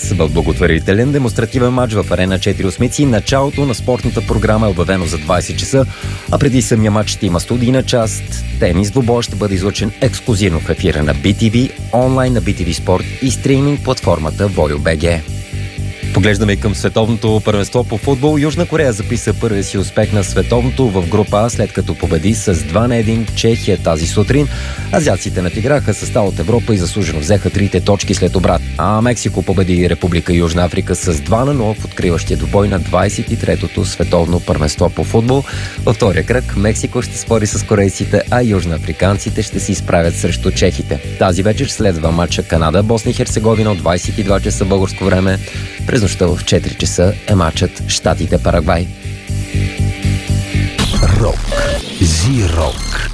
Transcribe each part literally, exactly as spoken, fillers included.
днес в благотворителен демонстративен матч в Арена четири осмици. Началото на спортната програма е обявено за двайсет часа, а преди самия матч ще има студийна част. Тенис двубой ще бъде излъчен ексклузивно в ефира на би ти ви, онлайн на би ти ви Спорт и стриминг платформата Волю.бг. Поглеждаме към световното първенство по футбол. Южна Корея записа първия си успех на световното в група А, след като победи с два на едно Чехия тази сутрин. Азиатците надиграха състав от Европа и заслужено взеха трите точки след обрат. А Мексико победи Република Южна Африка с два на нула в откриващия двубой на двайсет и третото световно първенство по футбол. Във втория кръг Мексико ще спори с корейците, а южноафриканците ще се изправят срещу чехите. Тази вечер следва матча Канада Босна и Херцеговина от двайсет и два часа българско време. През нощта в четири часа е матчът Щатите Парагвай. Рок. Зи-рок.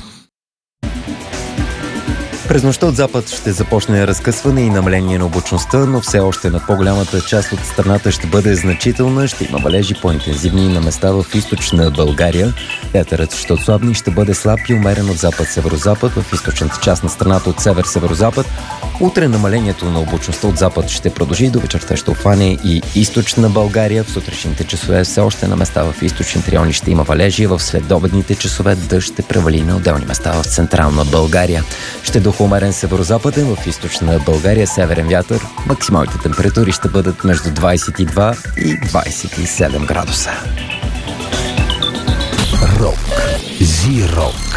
През нощта от запад ще започне разкъсване и намаление на облачността, но все още над по-голямата част от страната ще бъде значителна. Ще има валежи по-интензивни на места в източна България. Вятърът ще отслабне и ще бъде слаб и умерен от запад-северозапад в източната част на страната от север-северозапад. Утре намалението на облачността от запад ще продължи, до вечерта ще обхване и източна България. В сутрешните часове все още на места в източните райони ще има валежи, в следобедните часове дъжд ще превали на отделни места в централна България. Ще духа умерен северозападен, в източна България северен вятър. Максималните температури ще бъдат между двайсет и два и двайсет и седем градуса. Рок. Зи-рок.